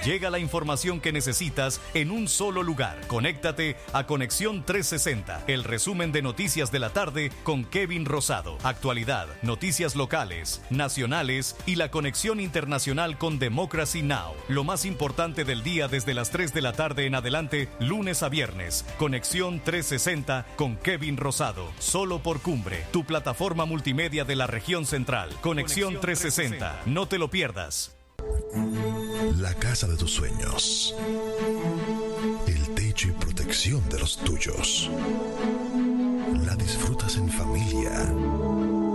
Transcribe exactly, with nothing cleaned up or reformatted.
Llega la información que necesitas en un solo lugar. Conéctate a Conexión trescientos sesenta, el resumen de noticias de la tarde con Kevin Rosado. Actualidad, noticias locales, nacionales y la conexión internacional con Democracy Now! Lo más importante del día desde las tres de la tarde en adelante, lunes a viernes. Conexión trescientos sesenta con Kevin Rosado. Solo por Cumbre, tu plataforma multimedia de la región central. Conexión trescientos sesenta. No te lo pierdas. La casa de tus sueños. El techo y protección de los tuyos. La disfrutas en familia,